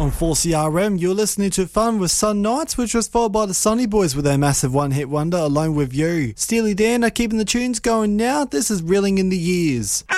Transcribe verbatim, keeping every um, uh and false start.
On four C R M, you're listening to Fun with Sun Knights, which was followed by the Sunny Boys with their massive one-hit wonder, Alone With You. Steely Dan are keeping the tunes going now. This is Reeling in the Years.